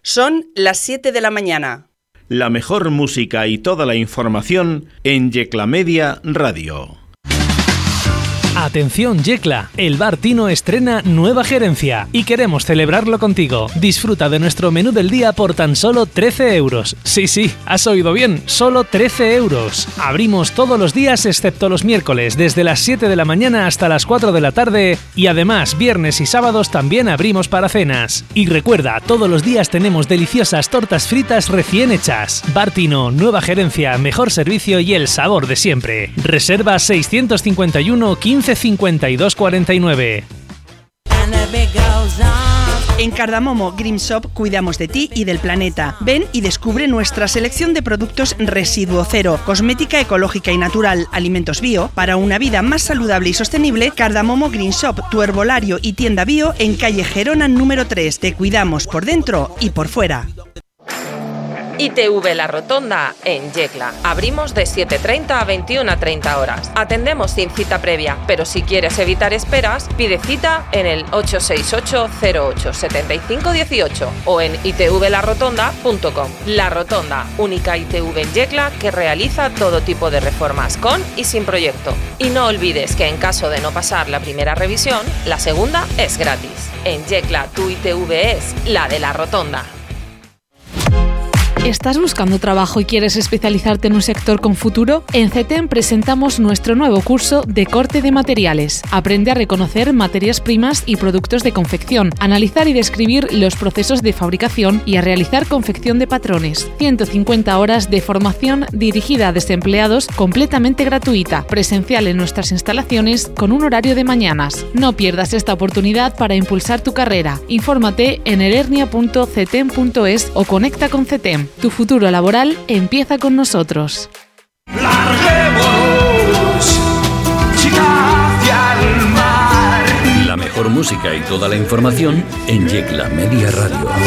Son las 7 de la mañana. La mejor música y toda la información en Yecla Media Radio. Atención Yecla, el Bar Tino estrena nueva gerencia y queremos celebrarlo contigo. Disfruta de nuestro menú del día por tan solo 13 euros. Sí, has oído bien, solo 13 euros. Abrimos todos los días excepto los miércoles, desde las 7 de la mañana hasta las 4 de la tarde y además viernes y sábados también abrimos para cenas. Y recuerda, todos los días tenemos deliciosas tortas fritas recién hechas. Bar Tino, nueva gerencia, mejor servicio y el sabor de siempre. Reserva 651 15 52 49. En Cardamomo Green Shop cuidamos de ti y del planeta. Ven y descubre nuestra selección de productos residuo cero, cosmética ecológica y natural, alimentos bio. Para una vida más saludable y sostenible, Cardamomo Green Shop, tu herbolario y tienda bio en calle Gerona número 3. Te cuidamos por dentro y por fuera. ITV La Rotonda en Yecla. Abrimos de 7:30 a 21:30 horas. Atendemos sin cita previa, pero si quieres evitar esperas, pide cita en el 868-08-7518 o en itvlarotonda.com. La Rotonda, única ITV en Yecla que realiza todo tipo de reformas con y sin proyecto. Y no olvides que en caso de no pasar la primera revisión, la segunda es gratis. En Yecla, tu ITV es la de La Rotonda. ¿Estás buscando trabajo y quieres especializarte en un sector con futuro? En CETEM presentamos nuestro nuevo curso de corte de materiales. Aprende a reconocer materias primas y productos de confección, analizar y describir los procesos de fabricación y a realizar confección de patrones. 150 horas de formación dirigida a desempleados completamente gratuita, presencial en nuestras instalaciones con un horario de mañanas. No pierdas esta oportunidad para impulsar tu carrera. Infórmate en elernia.cetem.es o conecta con CETEM. Tu futuro laboral empieza con nosotros. Larguémonos, chica, hacia el mar. La mejor música y toda la información en Yecla Media Radio.